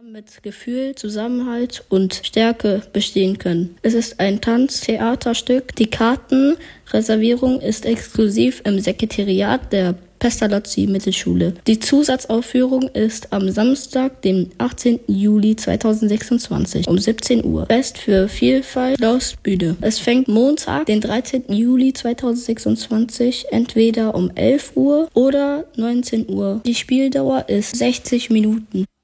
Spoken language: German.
mit Gefühl, Zusammenhalt und Stärke bestehen können. Es ist ein Tanztheaterstück. Die Kartenreservierung ist exklusiv im Sekretariat der Pestalozzi Mittelschule. Die Zusatzaufführung ist am Samstag, dem 18. Juli 2026 um 17 Uhr. Fest für Vielfalt Schlossbühne. Es fängt Montag, den 13. Juli 2026 entweder um 11 Uhr oder 19 Uhr. Die Spieldauer ist 60 Minuten.